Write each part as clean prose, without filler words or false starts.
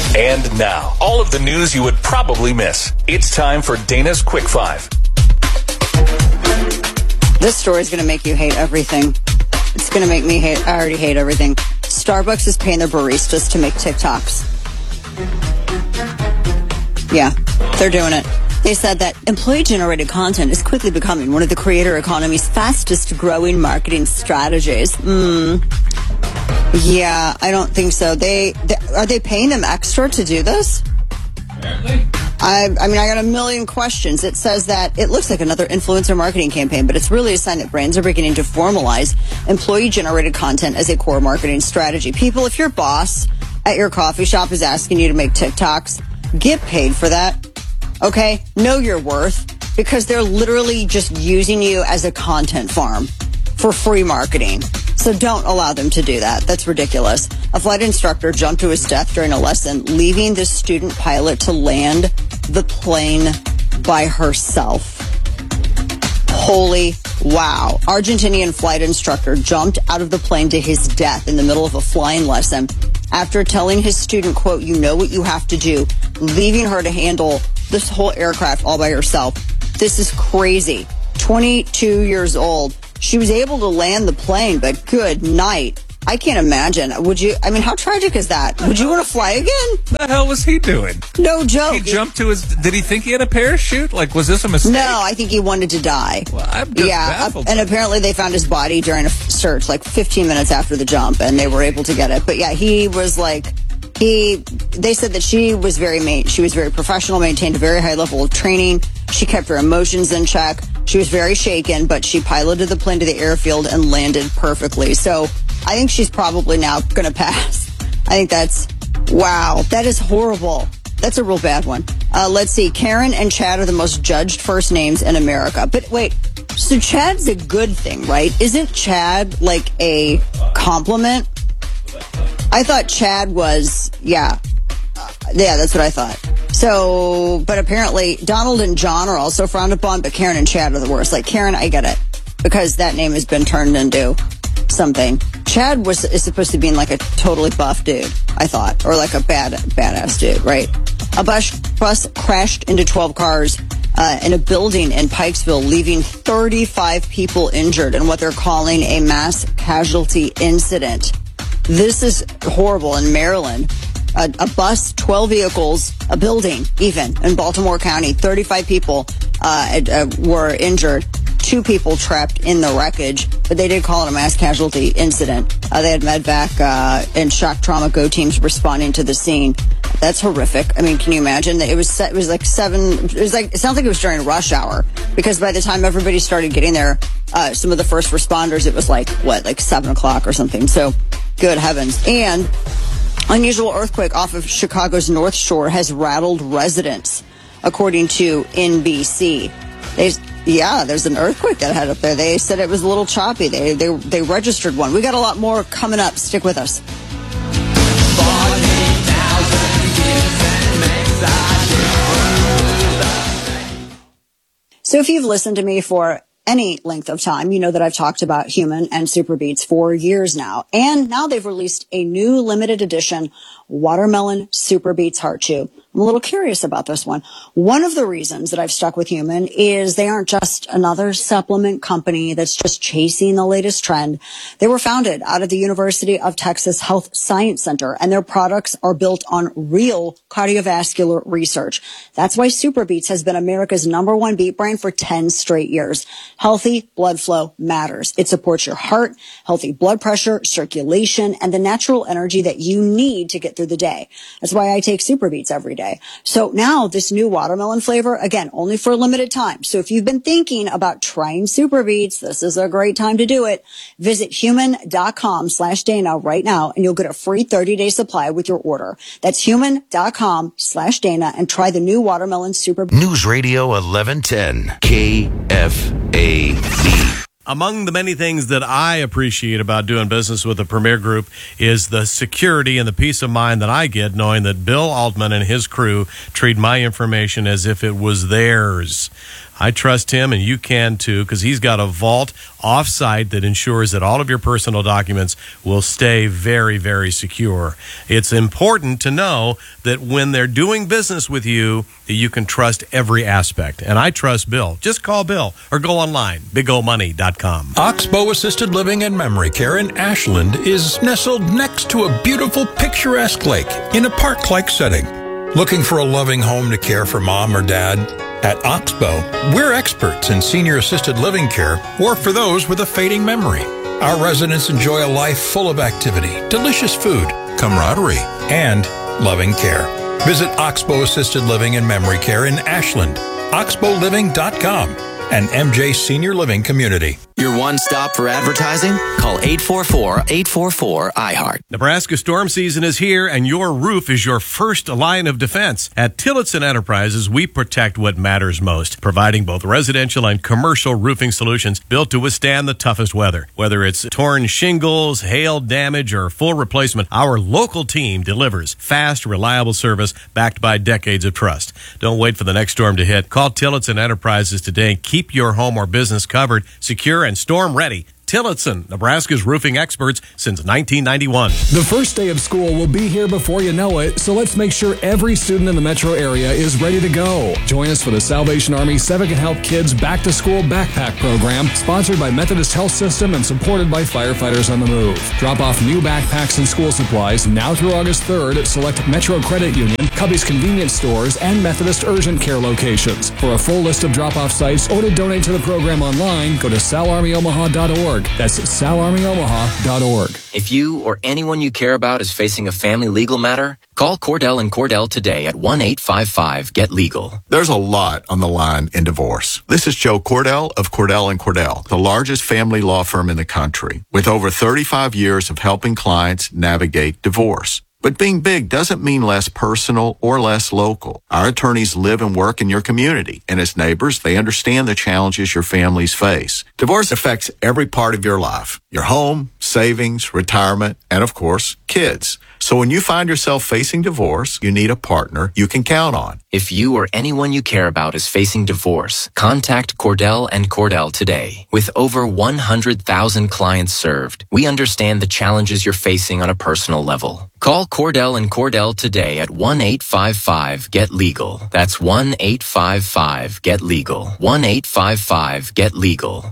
And now, all of the news you would probably miss. It's time for Dana's Quick Five. This story is going to make you hate everything. It's going to make me hate. I already hate everything. Starbucks is paying their baristas to make TikToks. Yeah, they're doing it. They said that employee-generated content is quickly becoming one of the creator economy's fastest-growing marketing strategies. Yeah, I don't think so. Are they paying them extra to do this? Apparently. I mean, I got a million questions. It says that it looks like another influencer marketing campaign, but it's really a sign that brands are beginning to formalize employee-generated content as a core marketing strategy. People, if your boss at your coffee shop is asking you to make TikToks, get paid for that. Okay? Know your worth, because they're literally just using you as a content farm for free marketing. So don't allow them to do that. That's ridiculous. A flight instructor jumped to his death during a lesson, leaving the student pilot to land the plane by herself. Holy wow. Argentinian flight instructor jumped out of the plane to his death in the middle of a flying lesson after telling his student, quote, "You know what you have to do," leaving her to handle this whole aircraft all by herself. This is crazy. 22 years old. She was able to land the plane, but good night. I can't imagine. Would you? I mean, how tragic is that? Would you want to fly again? What the hell was he doing? No joke. He jumped to his... Did he think he had a parachute? Like, was this a mistake? No, I think he wanted to die. Well, I'm just baffled. And apparently they found his body during a search like 15 minutes after the jump, and they were able to get it. But yeah, he was like... They said that she was very professional, maintained a very high level of training. She kept her emotions in check. She was very shaken, but she piloted the plane to the airfield and landed perfectly. So I think she's probably now going to pass. I think wow, that is horrible. That's a real bad one. Let's see. Karen and Chad are the most judged first names in America. But wait, so Chad's a good thing, right? Isn't Chad like a compliment? I thought Chad was, yeah, that's what I thought. So, but apparently Donald and John are also frowned upon, but Karen and Chad are the worst. Like Karen, I get it, because that name has been turned into something. Chad is supposed to be like a totally buff dude, I thought, or like a badass dude, right? A bus crashed into 12 cars in a building in Pikesville, leaving 35 people injured in what they're calling a mass casualty incident. This is horrible in Maryland. A bus, 12 vehicles, a building, even in Baltimore County. 35 people were injured. 2 people trapped in the wreckage, but they did call it a mass casualty incident. They had medvac and shock trauma go teams responding to the scene. That's horrific. I mean, can you imagine? It sounds like it was during rush hour, because by the time everybody started getting there, some of the first responders, it was like 7 o'clock or something. So good heavens. And unusual earthquake off of Chicago's North Shore has rattled residents, according to NBC. There's an earthquake that had up there. They said it was a little choppy. They registered one. We got a lot more coming up. Stick with us. So if you've listened to me for any length of time, you know that I've talked about Human and Super Beets for years now. And now they've released a new limited edition Watermelon Super Beets Heart Chew. I'm a little curious about this one. One of the reasons that I've stuck with Human is they aren't just another supplement company that's just chasing the latest trend. They were founded out of the University of Texas Health Science Center, and their products are built on real cardiovascular research. That's why Super Beets has been America's #1 beet brand for 10 straight years. Healthy blood flow matters. It supports your heart, healthy blood pressure, circulation, and the natural energy that you need to get through the day. That's why I take Super Beets every day. So now this new watermelon flavor, again, only for a limited time. So if you've been thinking about trying Super Beets, this is a great time to do it. Visit human.com/Dana right now, and you'll get a free 30-day supply with your order. That's human.com/Dana, and try the new watermelon Super Beets. News Radio 1110 KFAB. Among the many things that I appreciate about doing business with the Premier Group is the security and the peace of mind that I get knowing that Bill Altman and his crew treat my information as if it was theirs. I trust him, and you can too, because he's got a vault off-site that ensures that all of your personal documents will stay very, very secure. It's important to know that when they're doing business with you, that you can trust every aspect. And I trust Bill. Just call Bill or go online, bigomoney.com. Oxbow Assisted Living and Memory Care in Ashland is nestled next to a beautiful, picturesque lake in a park-like setting. Looking for a loving home to care for mom or dad? At Oxbow, we're experts in senior assisted living care or for those with a fading memory. Our residents enjoy a life full of activity, delicious food, camaraderie, and loving care. Visit Oxbow Assisted Living and Memory Care in Ashland, oxbowliving.com, and MJ Senior Living Community. Your one stop for advertising? Call 844-844-IHEART. Nebraska storm season is here, and your roof is your first line of defense. At Tillotson Enterprises, we protect what matters most, providing both residential and commercial roofing solutions built to withstand the toughest weather. Whether it's torn shingles, hail damage, or full replacement, our local team delivers fast, reliable service backed by decades of trust. Don't wait for the next storm to hit. Call Tillotson Enterprises today and keep your home or business covered, secure, and storm ready. Tillotson, Nebraska's roofing experts since 1991. The first day of school will be here before you know it, so let's make sure every student in the metro area is ready to go. Join us for the Salvation Army 7 Can Help Kids Back to School Backpack Program, sponsored by Methodist Health System and supported by Firefighters on the Move. Drop off new backpacks and school supplies now through August 3rd at select Metro Credit Union, Cubby's Convenience Stores, and Methodist Urgent Care locations. For a full list of drop-off sites or to donate to the program online, go to salarmyomaha.org. That's salarmyomaha.org. If you or anyone you care about is facing a family legal matter, call Cordell & Cordell today at 1-855-GET-LEGAL. There's a lot on the line in divorce. This is Joe Cordell of Cordell & Cordell, the largest family law firm in the country, with over 35 years of helping clients navigate divorce. But being big doesn't mean less personal or less local. Our attorneys live and work in your community, and as neighbors, they understand the challenges your families face. Divorce affects every part of your life, your home, savings, retirement, and of course, kids. So when you find yourself facing divorce, you need a partner you can count on. If you or anyone you care about is facing divorce, contact Cordell & Cordell today. With over 100,000 clients served, we understand the challenges you're facing on a personal level. Call Cordell & Cordell today at 1-855-GET-LEGAL. That's 1-855-GET-LEGAL. 1-855-GET-LEGAL.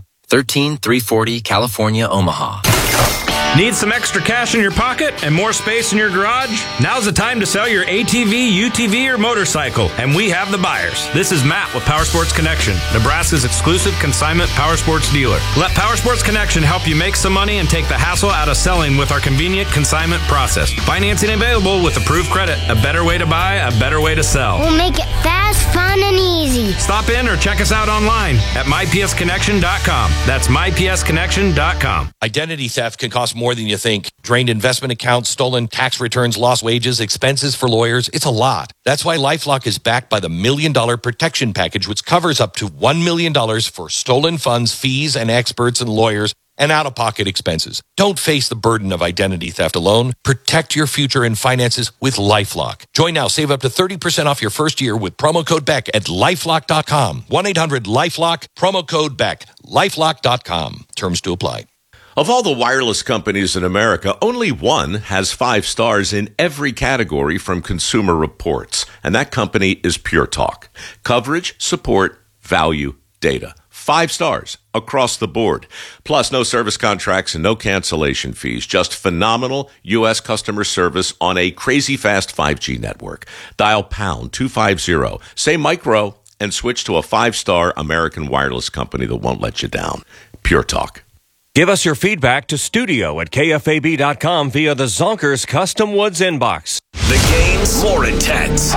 13340 California, Omaha. Need some extra cash in your pocket and more space in your garage? Now's the time to sell your ATV, UTV, or motorcycle, and we have the buyers. This is Matt with Powersports Connection, Nebraska's exclusive consignment powersports dealer. Let Powersports Connection help you make some money and take the hassle out of selling with our convenient consignment process. Financing available with approved credit. A better way to buy, a better way to sell. We'll make it fast, fun, and easy. Stop in or check us out online at mypsconnection.com. That's mypsconnection.com. Identity theft can cost more than you think. Drained investment accounts, stolen tax returns, lost wages, expenses for lawyers. It's a lot. That's why LifeLock is backed by the $1 Million Protection Package, which covers up to $1 million for stolen funds, fees, and experts and lawyers, and out-of-pocket expenses. Don't face the burden of identity theft alone. Protect your future and finances with LifeLock. Join now. Save up to 30% off your first year with promo code BECK at LifeLock.com. 1-800-LifeLock, promo code BECK. LifeLock.com. Terms to apply. Of all the wireless companies in America, only one has 5 stars in every category from Consumer Reports, and that company is Pure Talk. Coverage, support, value, data. 5 stars across the board. Plus, no service contracts and no cancellation fees. Just phenomenal U.S. customer service on a crazy fast 5G network. Dial pound 250, say micro, and switch to a 5-star American wireless company that won't let you down. Pure Talk. Give us your feedback to studio@kfab.com via the Zonkers Custom Woods inbox. The games more intense.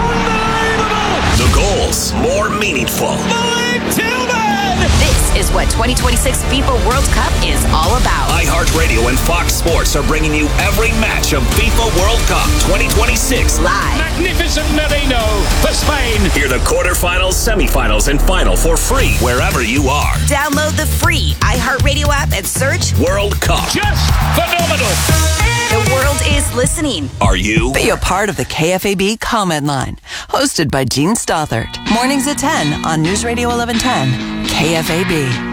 The goals more meaningful. This is what 2026 FIFA World Cup is all about. iHeartRadio and Fox Sports are bringing you every match of FIFA World Cup 2026 live. Magnificent Merino for Spain. Hear the quarterfinals, semifinals, and final for free wherever you are. Download the free iHeartRadio app and search World Cup. Just phenomenal. The world is listening. Are you? Be a part of the KFAB comment line. Hosted by Gene Stothert. Mornings at 10 on News Radio 1110, KFAB.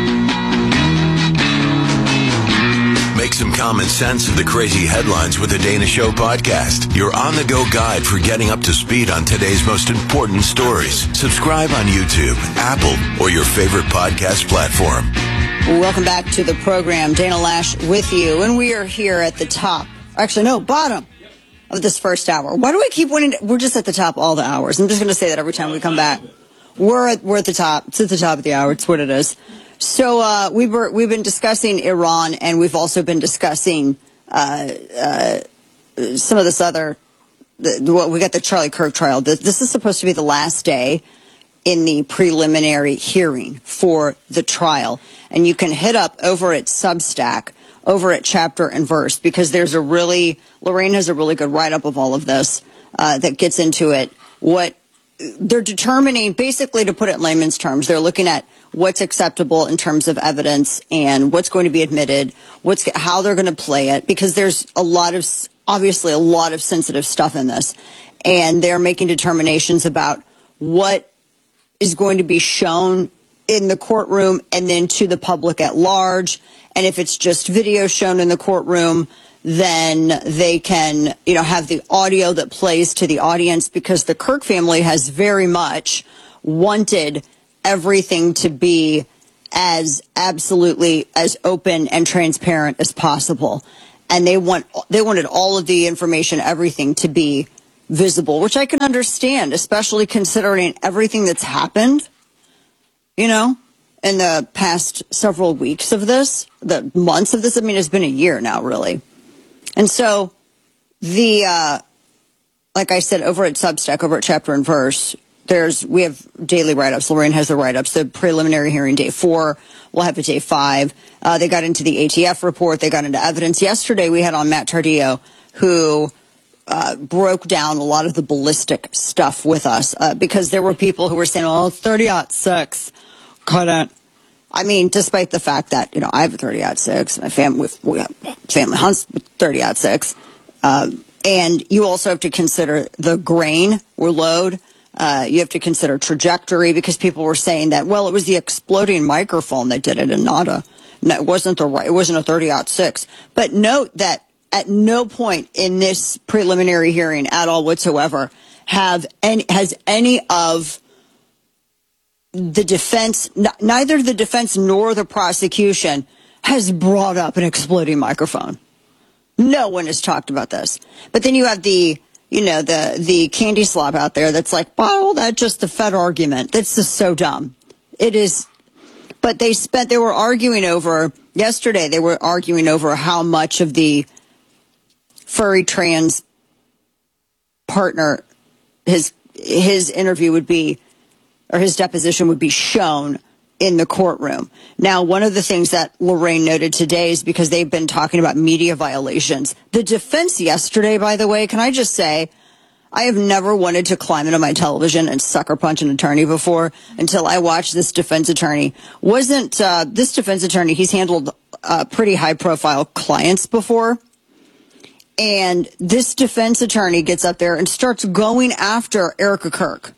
Make some common sense of the crazy headlines with the Dana Show podcast. Your on-the-go guide for getting up to speed on today's most important stories. Subscribe on YouTube, Apple, or your favorite podcast platform. Welcome back to the program. Dana Lash with you. And we are here at the top. Actually, no, bottom of this first hour. Why do I keep wanting to? We're just at the top all the hours. I'm just going to say that every time we come back. We're at the top. It's at the top of the hour. It's what it is. So we've been discussing Iran, and we've also been discussing some of this other. We got the Charlie Kirk trial. This is supposed to be the last day in the preliminary hearing for the trial, and you can hit up over at Substack, over at Chapter and Verse, because Lorraine has a really good write-up of all of this that gets into it. What they're determining, basically, to put it in layman's terms, they're looking at what's acceptable in terms of evidence and what's going to be admitted, how they're going to play it, because there's obviously a lot of sensitive stuff in this, and they're making determinations about what is going to be shown in the courtroom and then to the public at large. And if it's just video shown in the courtroom, then they can, have the audio that plays to the audience, because the Kirk family has very much wanted everything to be as absolutely as open and transparent as possible. And they wanted all of the information, everything to be visible, which I can understand, especially considering everything that's happened, in the past several weeks of this, the months of this. I mean, it's been a year now, really. And so like I said, over at Substack, over at Chapter and Verse, we have daily write-ups. Lorraine has the write-ups. The preliminary hearing, day 4. We'll have a day 5. They got into the ATF report. They got into evidence. Yesterday, we had on Matt Tardillo, who broke down a lot of the ballistic stuff with us, because there were people who were saying, "Oh, 30-06 couldn't." I mean, despite the fact that I have a 30-06, my family hunts with 30-06, and you also have to consider the grain or load. You have to consider trajectory, because people were saying that, well, it was the exploding microphone that did it, and it wasn't a 30-06. But note that at no point in this preliminary hearing at all whatsoever has any of the defense, neither the defense nor the prosecution, has brought up an exploding microphone. No one has talked about this. But then you have the candy slob out there that's like, well, that's just the Fed argument. That's just so dumb. It is. But they were arguing over how much of the furry trans partner, his interview would be, or his deposition would be shown in the courtroom. Now, one of the things that Lorraine noted today is because they've been talking about media violations. The defense yesterday, by the way, can I just say, I have never wanted to climb into my television and sucker punch an attorney before until I watched this defense attorney. This defense attorney, he's handled pretty high-profile clients before. And this defense attorney gets up there and starts going after Erica Kirk.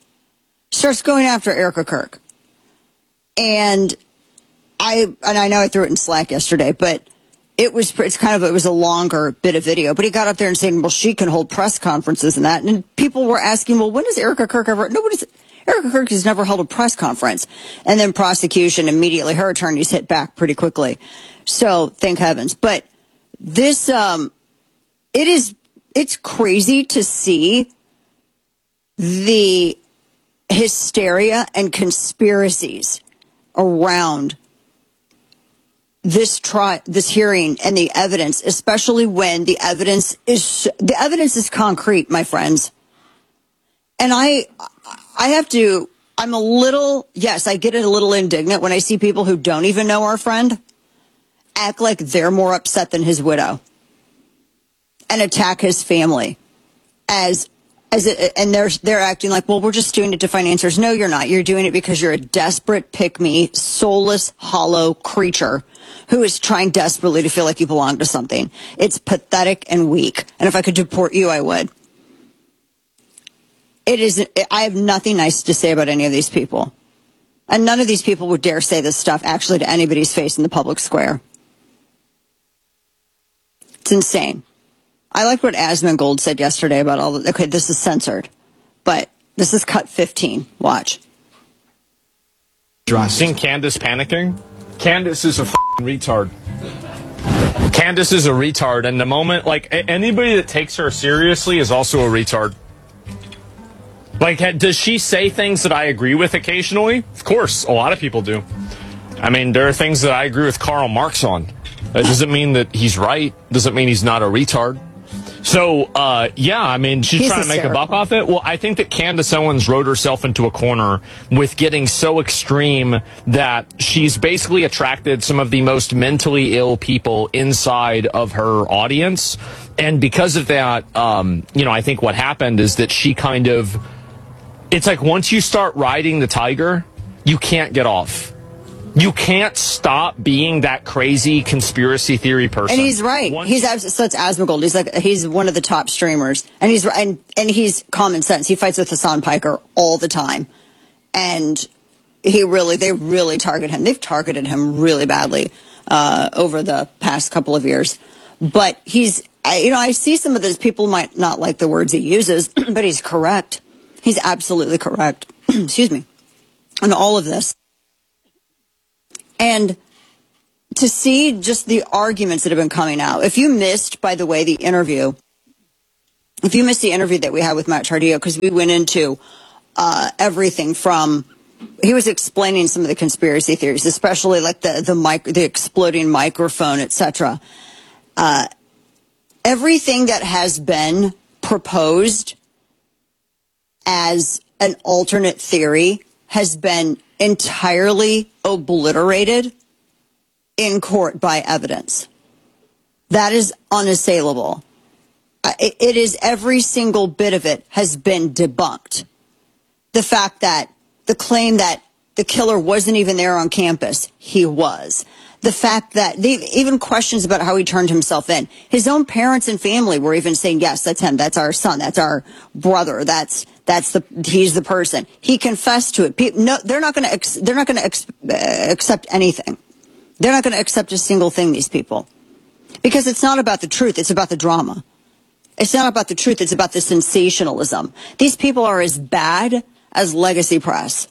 And I know I threw it in Slack yesterday, but it was a longer bit of video. But he got up there and saying, well, she can hold press conferences and that. And people were asking, well, when does Erica Kirk ever? Erica Kirk has never held a press conference. And then prosecution immediately, her attorneys hit back pretty quickly. So thank heavens. But this, it's crazy to see the hysteria and conspiracies around this hearing and the evidence, especially when the evidence is concrete, my friends. And I get a little indignant when I see people who don't even know our friend act like they're more upset than his widow and attack his family and they're acting like, well, we're just doing it to find answers. No, you're not. You're doing it because you're a desperate, pick-me, soulless, hollow creature who is trying desperately to feel like you belong to something. It's pathetic and weak. And if I could deport you, I would. I have nothing nice to say about any of these people. And none of these people would dare say this stuff actually to anybody's face in the public square. It's insane. I like what Asmongold said yesterday about all the, okay, this is censored, but this is cut 15. Watch. Seen Candace panicking? Candace is a f***ing retard. Candace is a retard, and the moment, like, anybody that takes her seriously is also a retard. Like, does she say things that I agree with occasionally? Of course, a lot of people do. I mean, there are things that I agree with Karl Marx on. That doesn't mean that he's right. Doesn't mean he's not a retard. So, yeah, I mean, she's trying to make a buck off it. Well, I think that Candace Owens wrote herself into a corner with getting so extreme that she's basically attracted some of the most mentally ill people inside of her audience. And because of that, you know, I think what happened is that she kind of, it's like once you start riding the tiger, you can't get off. You can't stop being that crazy conspiracy theory person. And he's right. So it's Asmongold. He's one of the top streamers, and he's common sense. He fights with Hassan Piker all the time, and they really target him. They've targeted him really badly over the past couple of years. But I see some of those people might not like the words he uses, but he's correct. He's absolutely correct. Excuse me. On all of this. And to see just the arguments that have been coming out. If you missed, by the way, the interview that we had with Matt Tardillo, because we went into everything from, he was explaining some of the conspiracy theories, especially like the exploding microphone, etc. Everything that has been proposed as an alternate theory has been entirely obliterated in court by evidence. That is unassailable. It is every single bit of it has been debunked. The fact that the claim that the killer wasn't even there on campus, he was. The fact that even questions about how he turned himself in. His own parents and family were even saying, yes, that's him. That's our son. That's our brother. He's the person. He confessed to it. No, they're not going to accept anything. They're not going to accept a single thing, these people. Because it's not about the truth. It's about the drama. It's not about the truth. It's about the sensationalism. These people are as bad as Legacy Press.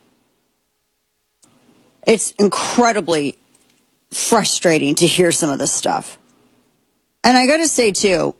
It's incredibly frustrating to hear some of this stuff. And I got to say, too,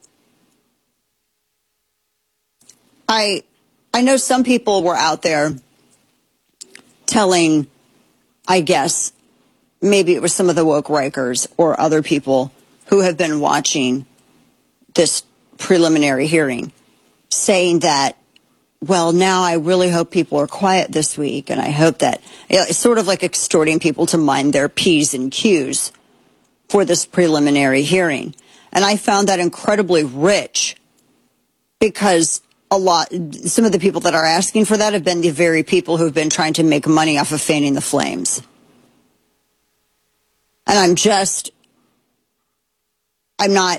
I know some people were out there telling, I guess, maybe it was some of the woke Rikers or other people who have been watching this preliminary hearing, saying that, well, now I really hope people are quiet this week, and I hope that, it's sort of like extorting people to mind their P's and Q's for this preliminary hearing. And I found that incredibly rich because some of the people that are asking for that have been the very people who've been trying to make money off of fanning the flames. And I'm just not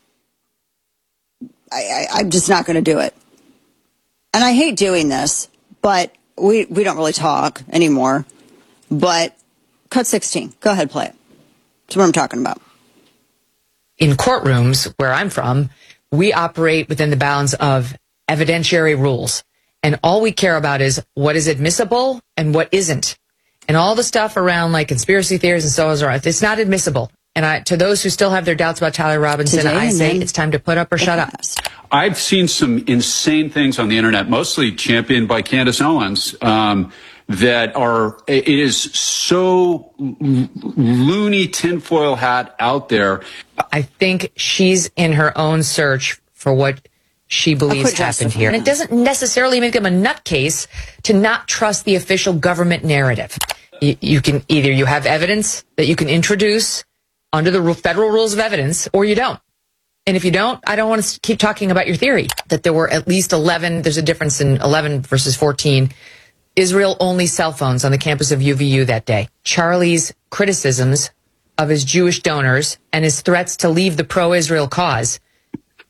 going to do it. And I hate doing this, but we don't really talk anymore. But cut 16. Go ahead, play it. That's what I'm talking about. In courtrooms, where I'm from, we operate within the bounds of evidentiary rules. And all we care about is what is admissible and what isn't. And all the stuff around like conspiracy theories and so on, it's not admissible. And to those who still have their doubts about Tyler Robinson, I say it's time to put up or shut up. I've seen some insane things on the internet, mostly championed by Candace Owens, that it is so loony tinfoil hat out there. I think she's in her own search for what she believes happened here. And it doesn't necessarily make them a nutcase to not trust the official government narrative. You can you have evidence that you can introduce under the federal rules of evidence, or you don't. And if you don't, I don't want to keep talking about your theory that there were at least 11, there's a difference in 11 versus 14, Israel-only cell phones on the campus of UVU that day. Charlie's criticisms of his Jewish donors and his threats to leave the pro-Israel cause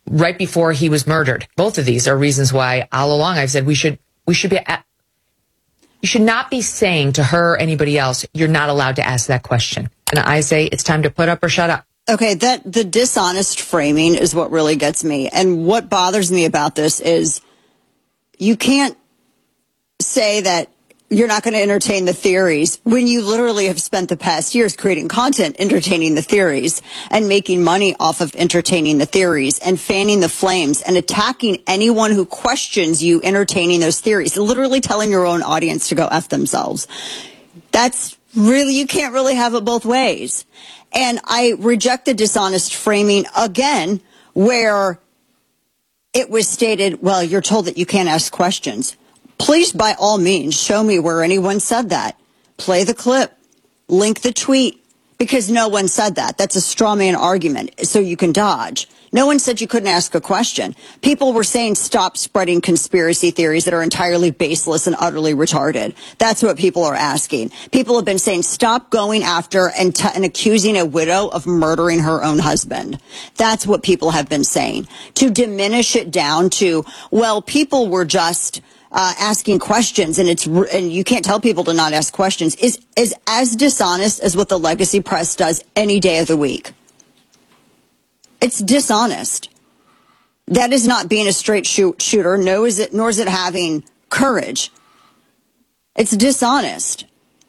right before he was murdered. Both of these are reasons why all along I've said you should not be saying to her or anybody else, you're not allowed to ask that question. And I say it's time to put up or shut up. Okay, the dishonest framing is what really gets me. And what bothers me about this is you can't say that you're not going to entertain the theories when you literally have spent the past years creating content entertaining the theories and making money off of entertaining the theories and fanning the flames and attacking anyone who questions you entertaining those theories, literally telling your own audience to go F themselves. That's really, you can't really have it both ways. And I reject the dishonest framing again, where it was stated, well, you're told that you can't ask questions. Please, by all means, show me where anyone said that. Play the clip. Link the tweet. Because no one said that. That's a straw man argument, so you can dodge. No one said you couldn't ask a question. People were saying stop spreading conspiracy theories that are entirely baseless and utterly retarded. That's what people are asking. People have been saying stop going after and accusing a widow of murdering her own husband. That's what people have been saying. To diminish it down to, well, people were just asking questions, and you can't tell people to not ask questions, is as dishonest as what the legacy press does any day of the week. It's dishonest. That is not being a straight shooter, nor is it having courage. It's dishonest.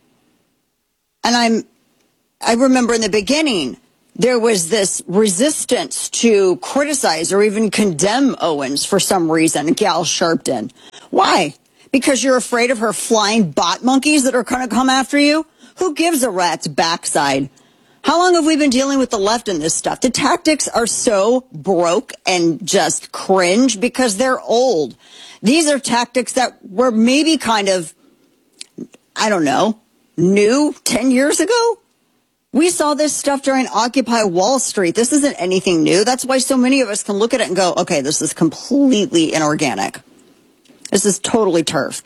And I remember in the beginning, there was this resistance to criticize or even condemn Owens for some reason, Gal Sharpton. Why? Because you're afraid of her flying bot monkeys that are going to come after you? Who gives a rat's backside? How long have we been dealing with the left in this stuff? The tactics are so broke and just cringe because they're old. These are tactics that were maybe kind of, I don't know, new 10 years ago. We saw this stuff during Occupy Wall Street. This isn't anything new. That's why so many of us can look at it and go, okay, this is completely inorganic. This is totally turfed.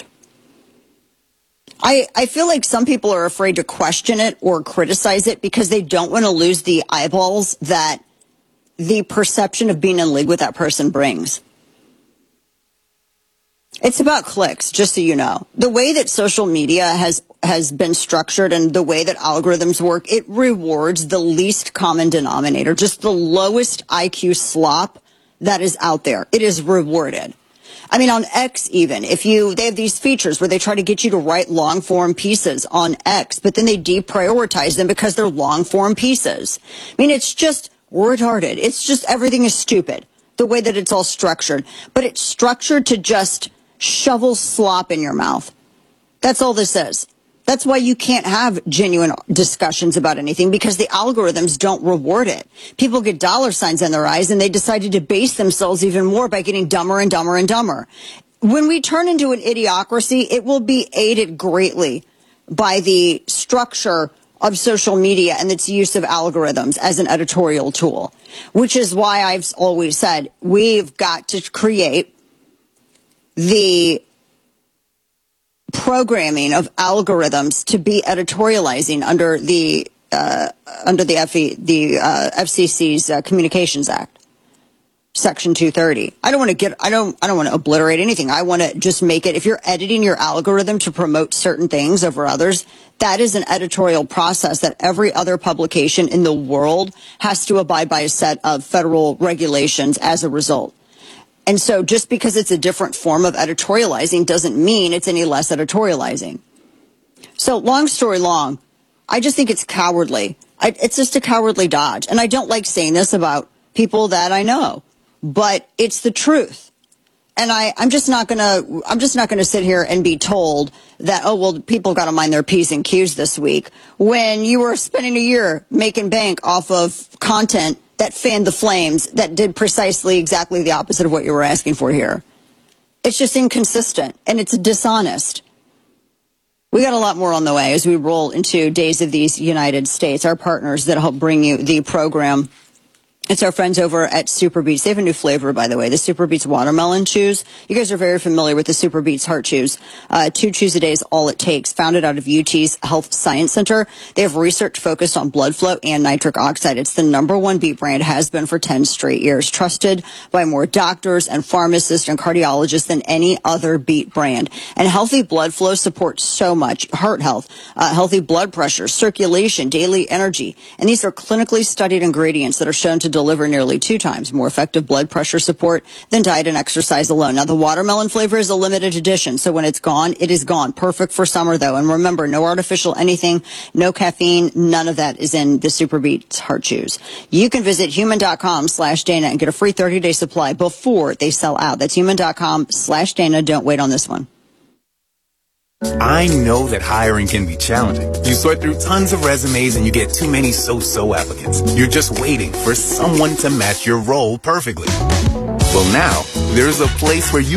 I feel like some people are afraid to question it or criticize it because they don't want to lose the eyeballs that the perception of being in league with that person brings. It's about clicks, just so you know. The way that social media has been structured and the way that algorithms work, it rewards the least common denominator, just the lowest IQ slop that is out there. It is rewarded. I mean, on X even, they have these features where they try to get you to write long form pieces on X, but then they deprioritize them because they're long form pieces. I mean, it's just retarded. It's just everything is stupid, the way that it's all structured. But it's structured to just shovel slop in your mouth. That's all this is. That's why you can't have genuine discussions about anything, because the algorithms don't reward it. People get dollar signs in their eyes and they decide to debase themselves even more by getting dumber and dumber and dumber. When we turn into an idiocracy, it will be aided greatly by the structure of social media and its use of algorithms as an editorial tool, which is why I've always said we've got to create the programming of algorithms to be editorializing under the FCC's Communications Act, Section 230. I don't want to obliterate anything. I want to just make it, if you're editing your algorithm to promote certain things over others, that is an editorial process that every other publication in the world has to abide by a set of federal regulations as a result. And so just because it's a different form of editorializing doesn't mean it's any less editorializing. So long story long, I just think it's cowardly. It's just a cowardly dodge. And I don't like saying this about people that I know, but it's the truth. And I'm just not gonna sit here and be told that, oh, well, people got to mind their P's and Q's this week when you were spending a year making bank off of content that fanned the flames, that did precisely exactly the opposite of what you were asking for here. It's just inconsistent, and it's dishonest. We got a lot more on the way as we roll into Days of these United States, our partners that help bring you the program. It's our friends over at Super Beets. They have a new flavor, by the way, the Super Beets watermelon chews. You guys are very familiar with the Super Beets heart chews. 2 chews a day is all it takes. Founded out of UT's Health Science Center. They have research focused on blood flow and nitric oxide. It's the #1 beet brand, has been for 10 straight years. Trusted by more doctors and pharmacists and cardiologists than any other beet brand. And healthy blood flow supports so much. Heart health, healthy blood pressure, circulation, daily energy. And these are clinically studied ingredients that are shown to deliver nearly 2 times more effective blood pressure support than diet and exercise alone. Now, the watermelon flavor is a limited edition, so when it's gone, it is gone. Perfect for summer, though. And remember, no artificial anything, no caffeine, none of that is in the Super Beets heart chews. You can visit human.com/Dana and get a free 30-day supply before they sell out. That's human.com/Dana. Don't wait on this one. I know that hiring can be challenging. You sort through tons of resumes and you get too many so-so applicants. You're just waiting for someone to match your role perfectly. Well, now, there's a place where you